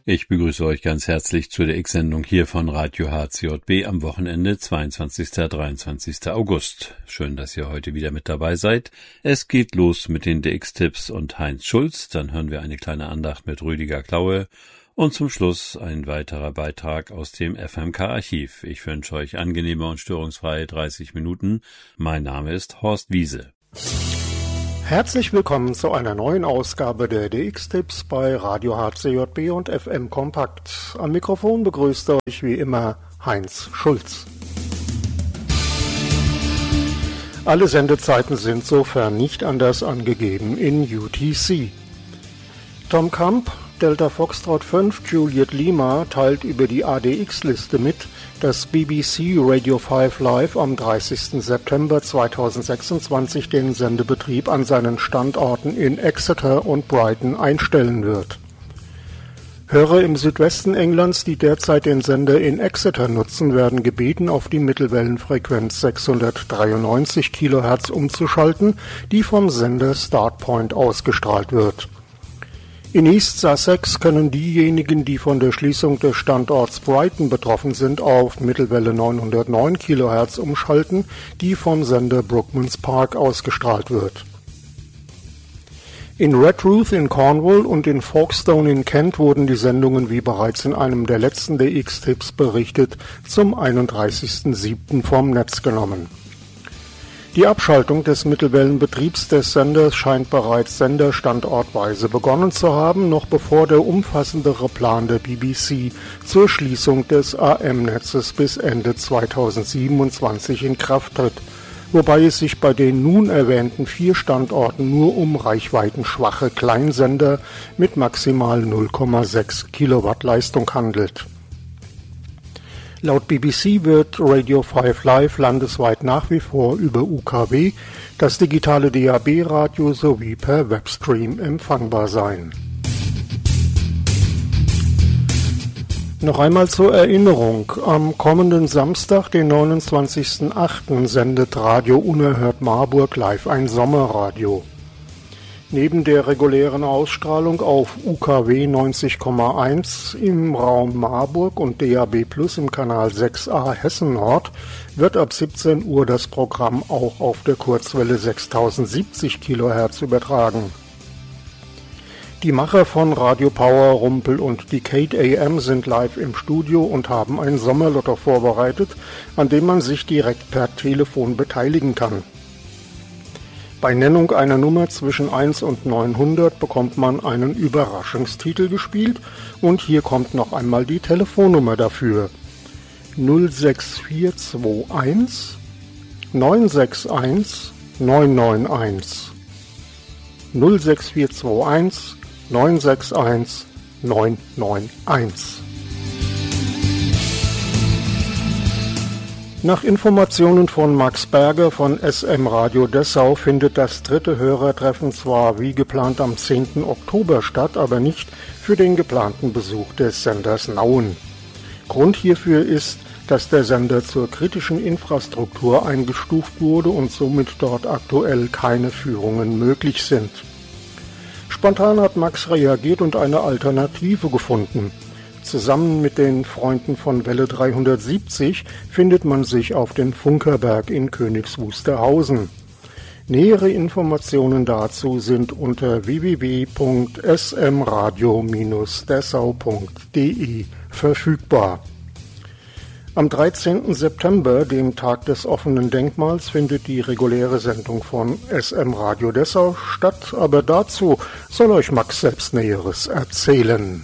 Ich begrüße euch ganz herzlich zu der X-Sendung hier von Radio HCJB am Wochenende 22. 23. August. Schön, dass ihr heute wieder mit dabei seid. Es geht los mit den DX-Tipps und Heinz Schulz, dann hören wir eine kleine Andacht mit Rüdiger Klaue und zum Schluss ein weiterer Beitrag aus dem FMK-Archiv. Ich wünsche euch angenehme und störungsfreie 30 Minuten. Mein Name ist Horst Wiese. Herzlich willkommen zu einer neuen Ausgabe der DX-Tipps bei Radio HCJB und FM Kompakt. Am Mikrofon begrüßt euch wie immer Heinz Schulz. Alle Sendezeiten sind sofern nicht anders angegeben in UTC. Tom Camp, Delta Foxtrot 5, Juliet Lima teilt über die ADX-Liste mit, dass BBC Radio 5 Live am 30. September 2026 den Sendebetrieb an seinen Standorten in Exeter und Brighton einstellen wird. Hörer im Südwesten Englands, die derzeit den Sender in Exeter nutzen, werden gebeten, auf die Mittelwellenfrequenz 693 kHz umzuschalten, die vom Sender Startpoint ausgestrahlt wird. In East Sussex können diejenigen, die von der Schließung des Standorts Brighton betroffen sind, auf Mittelwelle 909 kHz umschalten, die vom Sender Brookmans Park ausgestrahlt wird. In Redruth in Cornwall und in Folkestone in Kent wurden die Sendungen, wie bereits in einem der letzten DX-Tipps berichtet, zum 31.07. vom Netz genommen. Die Abschaltung des Mittelwellenbetriebs des Senders scheint bereits senderstandortweise begonnen zu haben, noch bevor der umfassendere Plan der BBC zur Schließung des AM-Netzes bis Ende 2027 in Kraft tritt, wobei es sich bei den nun erwähnten 4 Standorten nur um reichweitenschwache Kleinsender mit maximal 0,6 Kilowatt Leistung handelt. Laut BBC wird Radio 5 Live landesweit nach wie vor über UKW, das digitale DAB-Radio sowie per Webstream empfangbar sein. Noch einmal zur Erinnerung, am kommenden Samstag, den 29.08., sendet Radio Unerhört Marburg live ein Sommerradio. Neben der regulären Ausstrahlung auf UKW 90,1 im Raum Marburg und DAB+ im Kanal 6a Hessen Nord wird ab 17 Uhr das Programm auch auf der Kurzwelle 6070 kHz übertragen. Die Macher von Radio Power, Rumpel und Decade AM sind live im Studio und haben ein Sommerlotto vorbereitet, an dem man sich direkt per Telefon beteiligen kann. Bei Nennung einer Nummer zwischen 1 und 900 bekommt man einen Überraschungstitel gespielt und hier kommt noch einmal die Telefonnummer dafür. 06421 961 991 06421 961 991. Nach Informationen von Max Berger von SM Radio Dessau findet das 3. Hörertreffen zwar wie geplant am 10. Oktober statt, aber nicht für den geplanten Besuch des Senders Nauen. Grund hierfür ist, dass der Sender zur kritischen Infrastruktur eingestuft wurde und somit dort aktuell keine Führungen möglich sind. Spontan hat Max reagiert und eine Alternative gefunden. Zusammen mit den Freunden von Welle 370 findet man sich auf dem Funkerberg in Königs Wusterhausen. Nähere Informationen dazu sind unter www.smradio-dessau.de verfügbar. Am 13. September, dem Tag des offenen Denkmals, findet die reguläre Sendung von SM Radio Dessau statt, aber dazu soll euch Max selbst Näheres erzählen.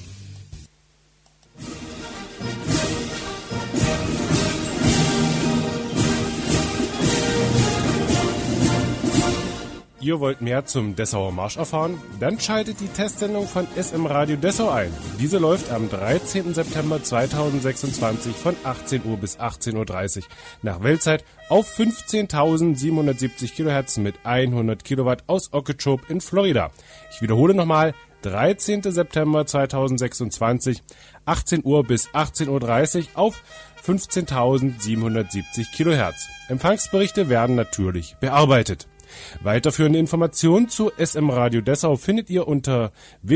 Ihr wollt mehr zum Dessauer Marsch erfahren? Dann schaltet die Testsendung von SM Radio Dessau ein. Diese läuft am 13. September 2026 von 18 Uhr bis 18.30 Uhr nach Weltzeit auf 15.770 kHz mit 100 Kilowatt aus Okeechobee in Florida. Ich wiederhole nochmal, 13. September 2026, 18 Uhr bis 18.30 Uhr auf 15.770 kHz. Empfangsberichte werden natürlich bearbeitet. Weiterführende Informationen zu SM Radio Dessau findet ihr unter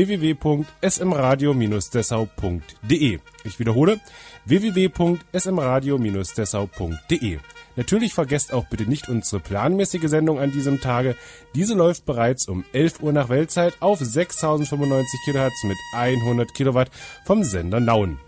www.smradio-dessau.de. Ich wiederhole, www.smradio-dessau.de. Natürlich vergesst auch bitte nicht unsere planmäßige Sendung an diesem Tage. Diese läuft bereits um 11 Uhr nach Weltzeit auf 6095 kHz mit 100 Kilowatt vom Sender Nauen.